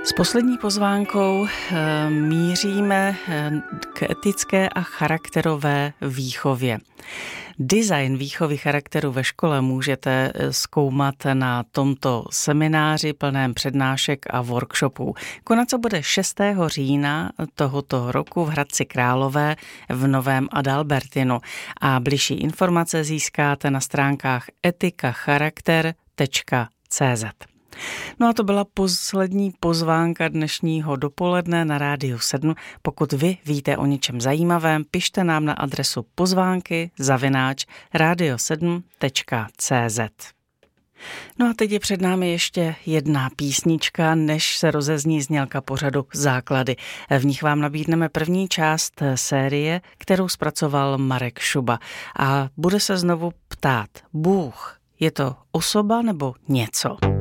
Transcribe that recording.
S poslední pozvánkou míříme k etické a charakterové výchově. Design výchovy charakteru ve škole můžete zkoumat na tomto semináři plném přednášek a workshopů. Konat se bude 6. října tohoto roku v Hradci Králové v Novém Adalbertinu a bližší informace získáte na stránkách etikacharakter.cz. No a to byla poslední pozvánka dnešního dopoledne na Rádiu 7. Pokud vy víte o něčem zajímavém, pište nám na adresu pozvánky@radio7.cz. No a teď je před námi ještě jedna písnička, než se rozezní znělka pořadu Základy. V nich vám nabídneme první část série, kterou zpracoval Marek Šuba. A bude se znovu ptát: Bůh, je to osoba nebo něco?